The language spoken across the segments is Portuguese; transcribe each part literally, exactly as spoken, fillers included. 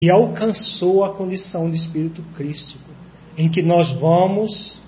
e alcançou a condição de espírito crístico, em que nós vamos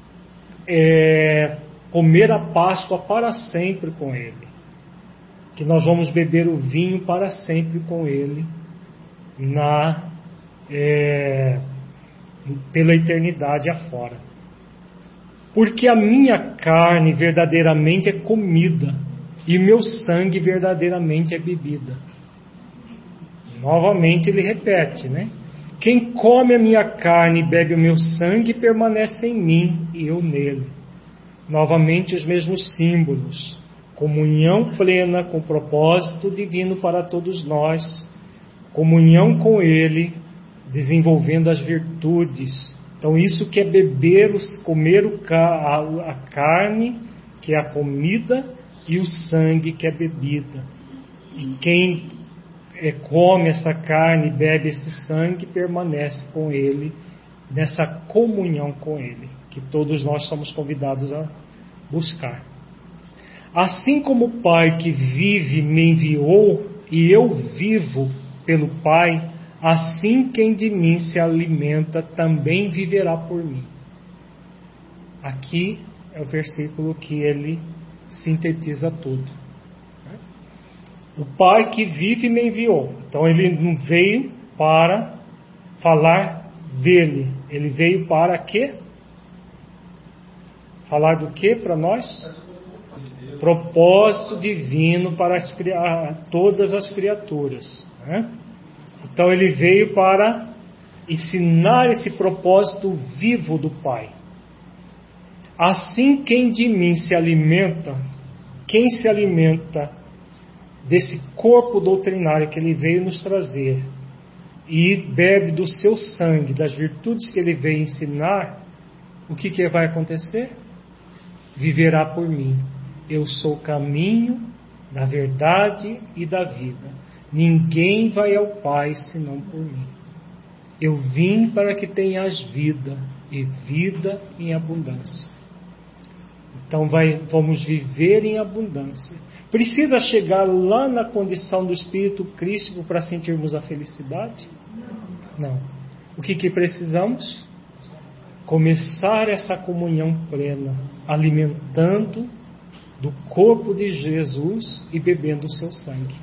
é, comer a Páscoa para sempre com Ele, que nós vamos beber o vinho para sempre com Ele, na, é, pela eternidade afora. Porque a minha carne verdadeiramente é comida, e o meu sangue verdadeiramente é bebida. Novamente ele repete, né? Quem come a minha carne e bebe o meu sangue permanece em mim e eu nele. Novamente os mesmos símbolos. Comunhão plena com propósito divino para todos nós. Comunhão com Ele, desenvolvendo as virtudes. Então isso que é beber, comer a carne, que é a comida, e o sangue, que é bebida. E quem É, come essa carne e bebe esse sangue, permanece com Ele, nessa comunhão com Ele, que todos nós somos convidados a buscar. Assim como o Pai que vive me enviou, e eu vivo pelo Pai, assim quem de mim se alimenta também viverá por mim. Aqui é o versículo que ele sintetiza tudo. O Pai que vive me enviou. Então ele não veio para falar dele. Ele veio para quê? Falar do quê para nós? Propósito divino para as, todas as criaturas. Né? Então ele veio para ensinar esse propósito vivo do Pai. Assim quem de mim se alimenta, quem se alimenta desse corpo doutrinário que ele veio nos trazer e bebe do seu sangue, das virtudes que ele veio ensinar, o que, que vai acontecer? Viverá por mim. Eu sou o caminho da verdade e da vida. Ninguém vai ao Pai senão por mim. Eu vim para que tenhas vida, e vida em abundância. Então vai, vamos viver em abundância. Precisa chegar lá na condição do Espírito Crístico para sentirmos a felicidade? Não. O que, que precisamos? Começar essa comunhão plena, alimentando do corpo de Jesus e bebendo o seu sangue.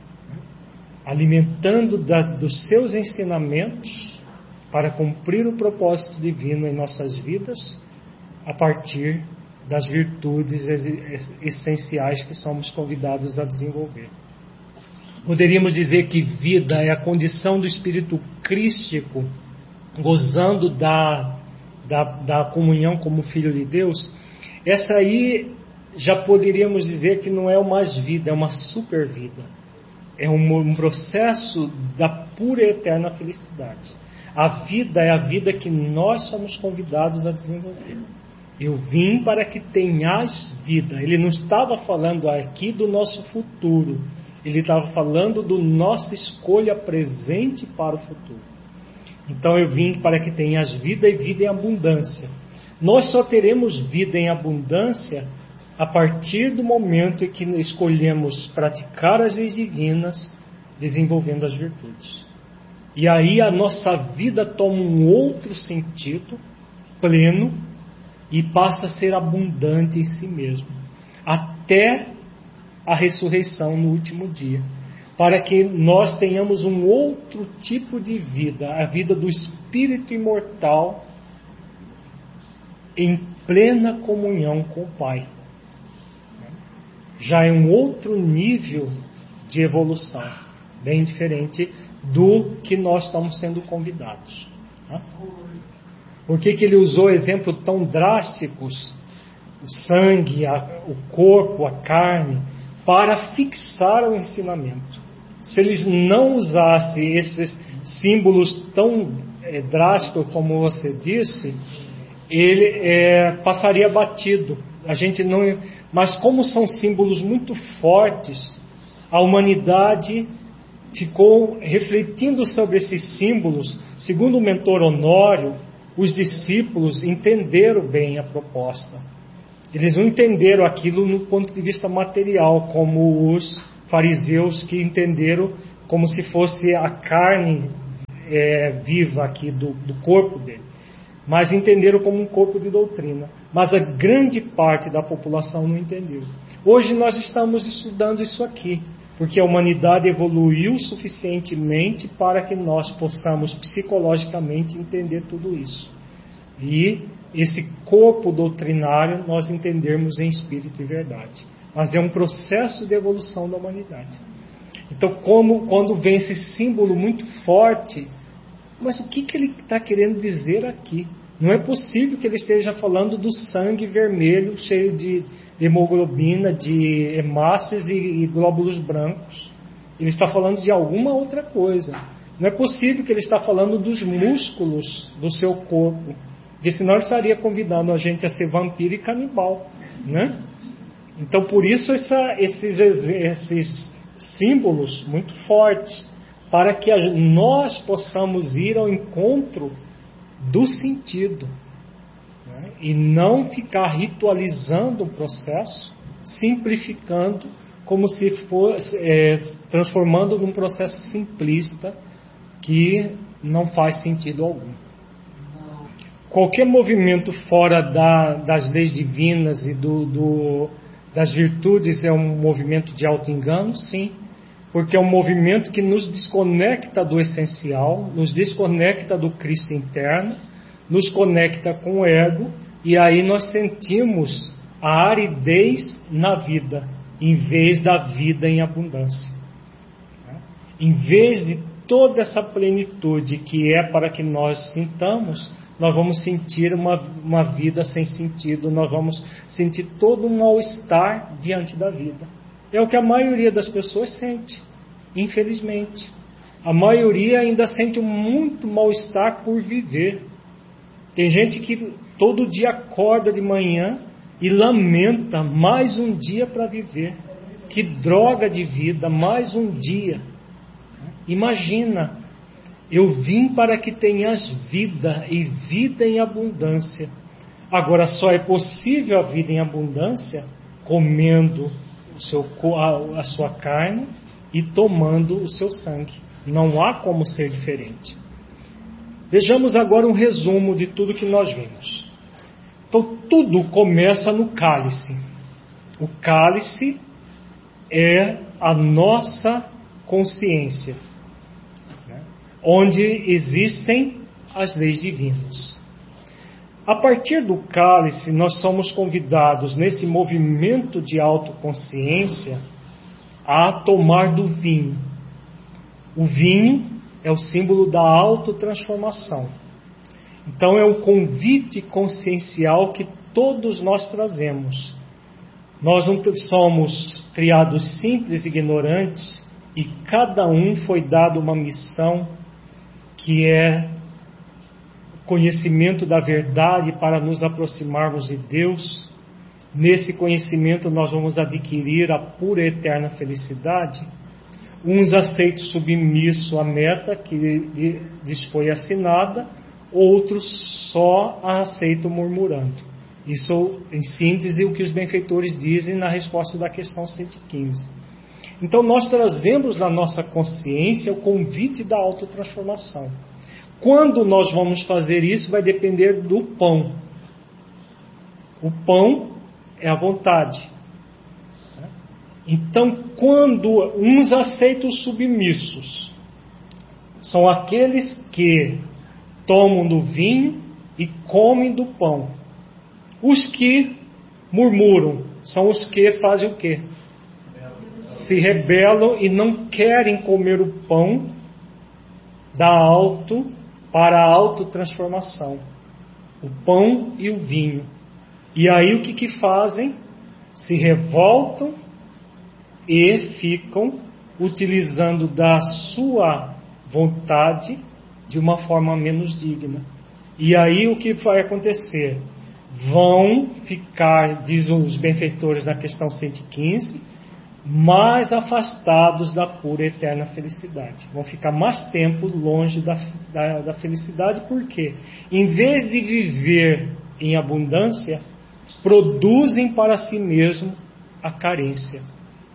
Alimentando da, dos seus ensinamentos para cumprir o propósito divino em nossas vidas, a partir das virtudes essenciais que somos convidados a desenvolver. Poderíamos dizer que vida é a condição do espírito crístico, gozando da, da, da comunhão como filho de Deus. Essa aí já poderíamos dizer que não é mais vida, é uma super vida. É um, um processo da pura e eterna felicidade. A vida é a vida que nós somos convidados a desenvolver. Eu vim para que tenhas vida. Ele não estava falando aqui do nosso futuro. Ele estava falando do nossa escolha presente para o futuro. Então eu vim para que tenhas vida e vida em abundância. Nós só teremos vida em abundância a partir do momento em que escolhemos praticar as leis divinas, desenvolvendo as virtudes. E aí a nossa vida toma um outro sentido pleno, e passa a ser abundante em si mesmo, até a ressurreição no último dia, para que nós tenhamos um outro tipo de vida, a vida do espírito imortal, em plena comunhão com o Pai. Já é um outro nível de evolução, bem diferente do que nós estamos sendo convidados. Tá? Por que que ele usou exemplos tão drásticos, o sangue, a, o corpo, a carne, para fixar o ensinamento? Se eles não usassem esses símbolos tão é, drásticos como você disse, ele é, passaria batido. A gente não, mas como são símbolos muito fortes, a humanidade ficou refletindo sobre esses símbolos. Segundo o mentor Honório, os discípulos entenderam bem a proposta. Eles não entenderam aquilo no ponto de vista material, como os fariseus que entenderam como se fosse a carne é, viva aqui do, do corpo dele, mas entenderam como um corpo de doutrina. Mas a grande parte da população não entendeu. Hoje nós estamos estudando isso aqui, porque a humanidade evoluiu suficientemente para que nós possamos psicologicamente entender tudo isso. E esse corpo doutrinário nós entendermos em espírito e verdade. Mas é um processo de evolução da humanidade. Então, como, quando vem esse símbolo muito forte, mas o que, que ele está querendo dizer aqui? Não é possível que ele esteja falando do sangue vermelho cheio de hemoglobina, de hemácias e, e glóbulos brancos. Ele está falando de alguma outra coisa. Não é possível que ele está falando dos músculos do seu corpo, porque senão ele estaria convidando a gente a ser vampiro e canibal, né? Então, por isso essa, esses, esses símbolos muito fortes, para que nós possamos ir ao encontro do sentido, né? E não ficar ritualizando o processo, simplificando, como se fosse, é, transformando num processo simplista que não faz sentido algum. Qualquer movimento fora da, das leis divinas e do, do, das virtudes é um movimento de auto-engano, sim, porque é um movimento que nos desconecta do essencial, nos desconecta do Cristo interno, nos conecta com o ego, e aí nós sentimos a aridez na vida, em vez da vida em abundância. Em vez de toda essa plenitude que é para que nós sintamos, nós vamos sentir uma, uma vida sem sentido, nós vamos sentir todo um mal-estar diante da vida. É o que a maioria das pessoas sente, infelizmente. A maioria ainda sente muito mal-estar por viver. Tem gente que todo dia acorda de manhã e lamenta mais um dia para viver. Que droga de vida, mais um dia. Imagina, eu vim para que tenhas vida e vida em abundância. Agora só é possível a vida em abundância comendo o seu, a, a sua carne e tomando o seu sangue. Não há como ser diferente. Vejamos agora um resumo de tudo que nós vimos. Então, tudo começa no cálice. O cálice é a nossa consciência, né? Onde existem as leis divinas. A partir do cálice, nós somos convidados, nesse movimento de autoconsciência, a tomar do vinho. O vinho é o símbolo da autotransformação. Então é um convite consciencial que todos nós trazemos. Nós não somos criados simples e ignorantes, e cada um foi dado uma missão que é o conhecimento da verdade para nos aproximarmos de Deus. Nesse conhecimento nós vamos adquirir a pura e eterna felicidade. Uns aceitam submisso à meta que lhes foi assinada, outros só a aceitam murmurando. Isso, em síntese, o que os benfeitores dizem na resposta da questão cento e quinze. Então, nós trazemos na nossa consciência o convite da autotransformação. Quando nós vamos fazer isso, vai depender do pão. O pão é a vontade. Então, quando uns aceitam os submissos, são aqueles que tomam do vinho e comem do pão. Os que murmuram são os que fazem o quê? Se rebelam e não querem comer o pão da auto para a autotransformação. O pão e o vinho. E aí o que, que fazem? Se revoltam e ficam utilizando da sua vontade de uma forma menos digna. E aí o que vai acontecer? Vão ficar, diz os benfeitores na questão cento e quinze, mais afastados da pura e eterna felicidade. Vão ficar mais tempo longe da, da, da felicidade, porque em vez de viver em abundância, produzem para si mesmo a carência.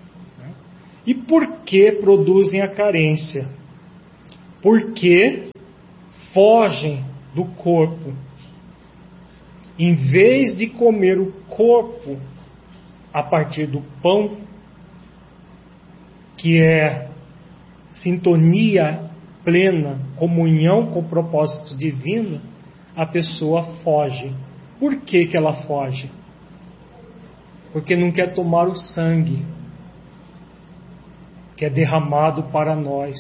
E por que produzem a carência? Porque fogem do corpo. Em vez de comer o corpo a partir do pão, que é sintonia plena, comunhão com o propósito divino, a pessoa foge. Por que que ela foge? Porque não quer tomar o sangue que é derramado para nós.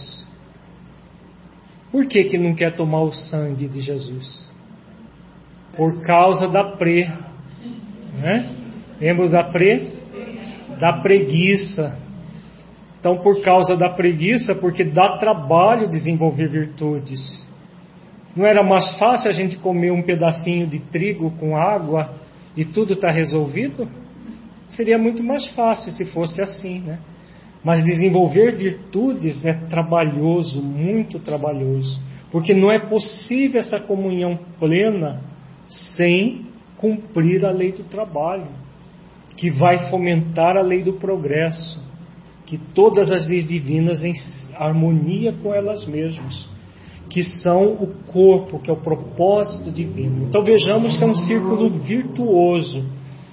Por que que não quer tomar o sangue de Jesus? Por causa da pre, né? Lembra da pre? Da preguiça. Então, por causa da preguiça, porque dá trabalho desenvolver virtudes. Não era mais fácil a gente comer um pedacinho de trigo com água e tudo está resolvido? Seria muito mais fácil se fosse assim, né? Mas desenvolver virtudes é trabalhoso, muito trabalhoso. Porque não é possível essa comunhão plena sem cumprir a lei do trabalho, que vai fomentar a lei do progresso, que todas as leis divinas em harmonia com elas mesmas, que são o corpo, que é o propósito divino. Então vejamos que é um círculo virtuoso,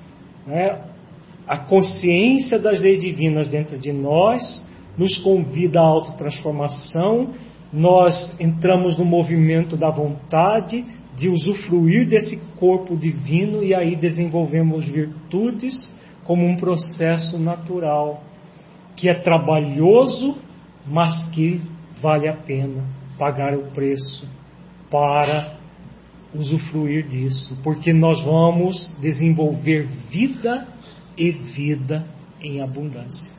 né? A consciência das leis divinas dentro de nós nos convida à autotransformação. Nós entramos no movimento da vontade de usufruir desse corpo divino e aí desenvolvemos virtudes como um processo natural, que é trabalhoso, mas que vale a pena pagar o preço para usufruir disso, porque nós vamos desenvolver vida e vida em abundância.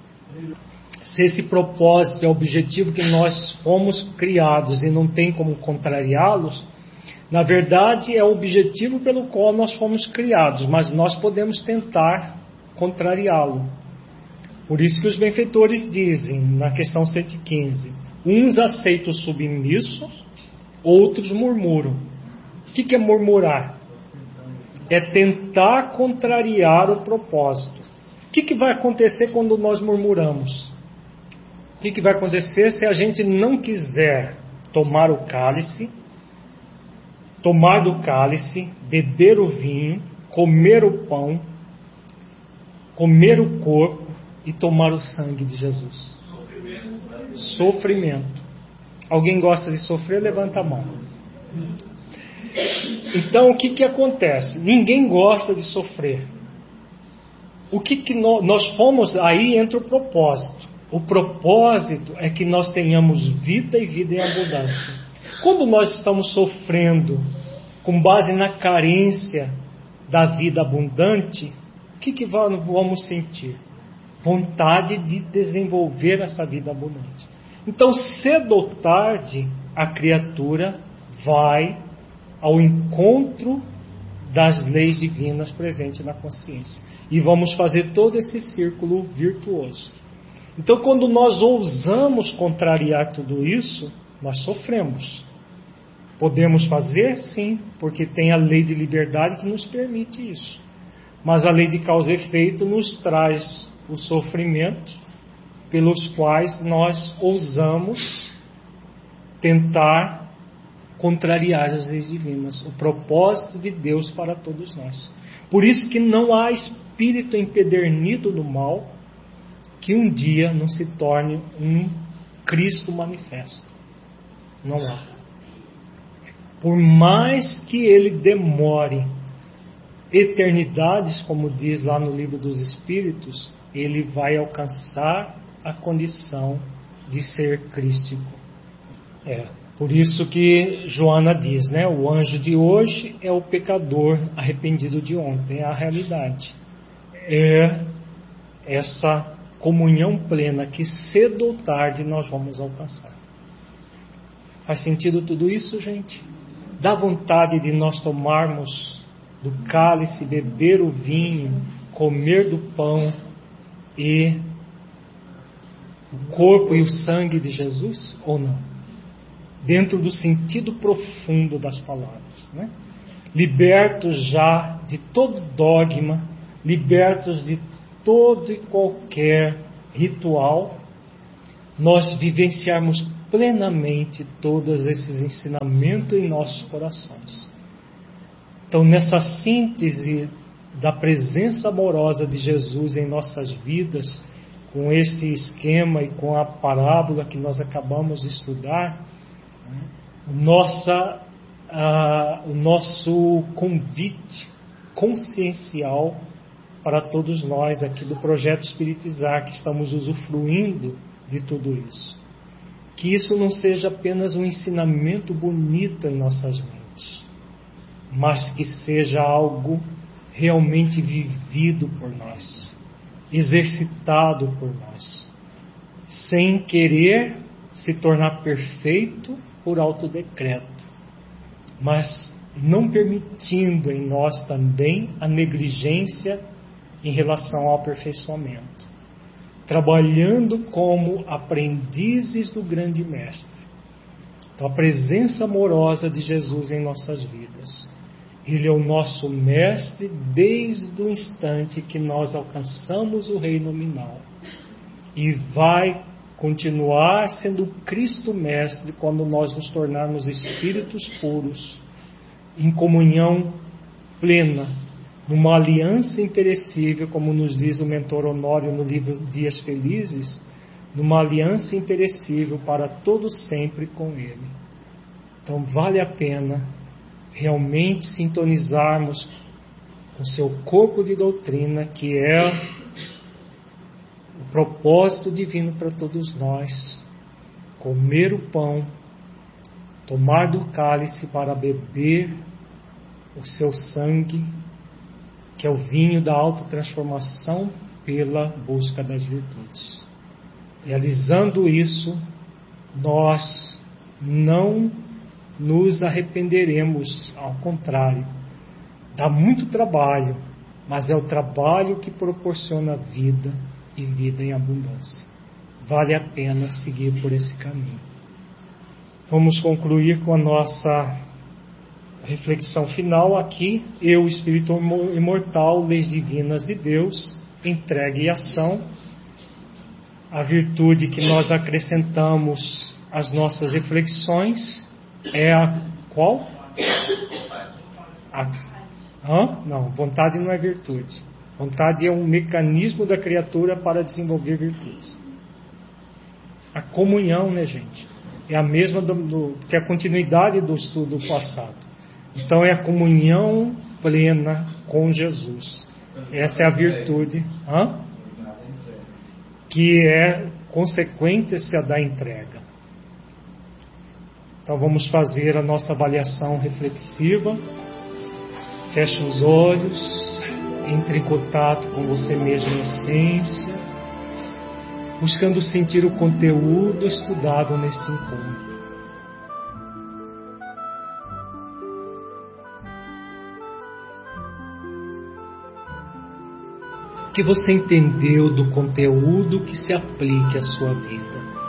Se esse propósito é o objetivo que nós fomos criados e não tem como contrariá-los, na verdade é o objetivo pelo qual nós fomos criados, mas nós podemos tentar contrariá-lo. Por isso que os benfeitores dizem, na questão cento e quinze, uns aceitam submissos, outros murmuram. O que é murmurar? É tentar contrariar o propósito. O que vai acontecer quando nós murmuramos? O que vai acontecer se a gente não quiser tomar o cálice, tomar do cálice, beber o vinho, comer o pão, comer o corpo e tomar o sangue de Jesus? Sofrimento. Sofrimento. Alguém gosta de sofrer? Levanta a mão. Então o que que acontece? Ninguém gosta de sofrer. O que que nós, nós fomos, aí entra o propósito. O propósito é que nós tenhamos vida e vida em abundância. Quando nós estamos sofrendo com base na carência da vida abundante, o que que vamos sentir? Vontade de desenvolver essa vida abundante. Então, cedo ou tarde, a criatura vai ao encontro das leis divinas presentes na consciência. E vamos fazer todo esse círculo virtuoso. Então, quando nós ousamos contrariar tudo isso, nós sofremos. Podemos fazer? Sim, porque tem a lei de liberdade que nos permite isso. Mas a lei de causa e efeito nos traz o sofrimento pelos quais nós ousamos tentar contrariar as leis divinas, o propósito de Deus para todos nós. Por isso que não há espírito empedernido no mal que um dia não se torne um Cristo manifesto. Não há. Por mais que ele demore eternidades, como diz lá no Livro dos Espíritos, ele vai alcançar a condição de ser crístico. É, por isso que Joana diz, né? O anjo de hoje é o pecador arrependido de ontem. É a realidade. É essa comunhão plena que cedo ou tarde nós vamos alcançar. Faz sentido tudo isso, gente? Dá vontade de nós tomarmos do cálice, beber o vinho, comer do pão e o corpo e o sangue de Jesus, ou não? Dentro do sentido profundo das palavras, né? Libertos já de todo dogma, libertos de todo e qualquer ritual, nós vivenciarmos plenamente todos esses ensinamentos em nossos corações. Então, nessa síntese da presença amorosa de Jesus em nossas vidas, com esse esquema e com a parábola que nós acabamos de estudar, nossa, a, o nosso convite consciencial para todos nós aqui do Projeto Espiritizar, que estamos usufruindo de tudo isso. Que isso não seja apenas um ensinamento bonito em nossas mentes, mas que seja algo realmente vivido por nós, exercitado por nós, sem querer se tornar perfeito por autodecreto, mas não permitindo em nós também a negligência em relação ao aperfeiçoamento, trabalhando como aprendizes do grande mestre. Então, a presença amorosa de Jesus em nossas vidas, Ele é o nosso mestre desde o instante que nós alcançamos o reino nominal, e vai continuar sendo o Cristo mestre quando nós nos tornarmos espíritos puros, em comunhão plena, numa aliança imperecível, como nos diz o mentor Honório no livro Dias Felizes, numa aliança imperecível para todo sempre com Ele. Então vale a pena realmente sintonizarmos com o seu corpo de doutrina, que é o propósito divino para todos nós: comer o pão, tomar do cálice para beber o seu sangue, que é o vinho da autotransformação pela busca das virtudes. Realizando isso, nós não nos arrependeremos, ao contrário, dá muito trabalho, mas é o trabalho que proporciona vida e vida em abundância. Vale a pena seguir por esse caminho. Vamos concluir com a nossa reflexão final aqui. Eu, Espírito imortal, leis divinas de Deus, entregue e ação. A virtude que nós acrescentamos às nossas reflexões é a qual? A, hã? Não, vontade não é virtude. Vontade é um mecanismo da criatura para desenvolver virtudes. A comunhão, né, gente? É a mesma do, do, que a continuidade do estudo passado. Então é a comunhão plena com Jesus. Essa é a virtude, hã? Que é consequência da entrega. Então vamos fazer a nossa avaliação reflexiva. Feche os olhos, entre em contato com você mesmo em essência, buscando sentir o conteúdo estudado neste encontro. O que você entendeu do conteúdo que se aplique à sua vida?